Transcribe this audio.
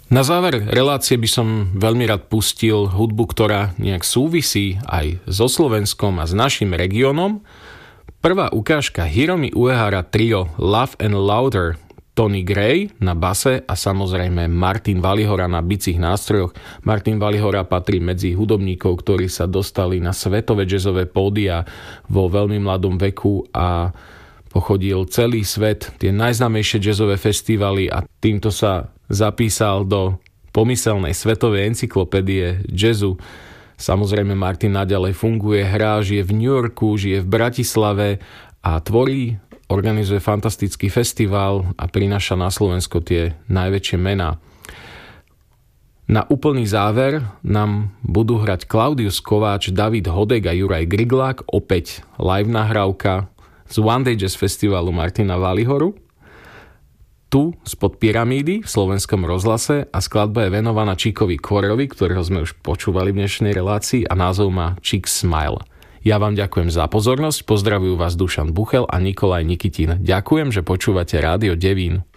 Na záver relácie by som veľmi rád pustil hudbu, ktorá nejak súvisí aj so Slovenskom a s našim regiónom. Prvá ukážka Hiromi Uehara trio Love and Louder, Tony Gray na base a samozrejme Martin Valihora na bicích nástrojoch. Martin Valihora patrí medzi hudobníkov, ktorí sa dostali na svetové jazzové pódia vo veľmi mladom veku a pochodil celý svet, tie najznámejšie jazzové festivaly a týmto sa zapísal do pomyselnej svetovej encyklopédie jazzu. Samozrejme Martin naďalej funguje, hrá, žije v New Yorku, žije v Bratislave a tvorí, organizuje fantastický festival a prináša na Slovensko tie najväčšie mená. Na úplný záver nám budú hrať Klaudius Kováč, David Hodek a Juraj Griglák, opäť live nahrávka z One Day Jazz Festivalu Martina Valihoru. Tu spod Pyramídy v Slovenskom rozhlase a skladba je venovaná Číkovi Kvorerovi, ktorého sme už počúvali v dnešnej relácii a názov má Chick Smile. Ja vám ďakujem za pozornosť, pozdravujú vás Dušan Buchel a Nikolaj Nikitin. Ďakujem, že počúvate Rádio Devín.